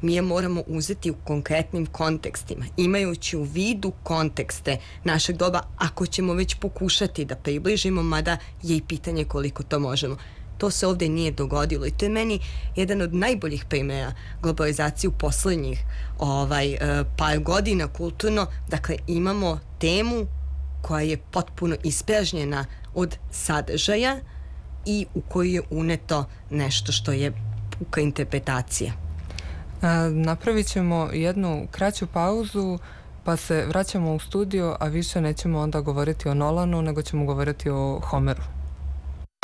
mi je moramo uzeti u konkretnim kontekstima, imajući u vidu kontekste našeg doba, ako ćemo već pokušati da približimo, mada je i pitanje koliko to možemo. To se ovde nije dogodilo i to je meni jedan od najboljih primjera globalizacije u poslednjih par godina kulturno. Dakle, imamo temu koja je potpuno ispražnjena od sadržaja i u koju je uneto nešto što je puka interpretacija. Napravit ćemo jednu kraću pauzu pa se vraćamo u studio, a više nećemo onda govoriti o Nolanu, nego ćemo govoriti o Homeru.